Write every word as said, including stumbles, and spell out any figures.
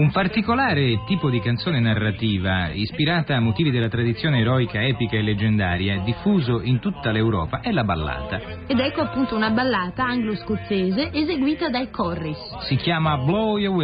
Un particolare tipo di canzone narrativa, ispirata a motivi della tradizione eroica, epica e leggendaria, diffuso in tutta l'Europa, è la ballata. Ed ecco appunto una ballata anglo-scozzese eseguita dai Corris. Si chiama Blow Your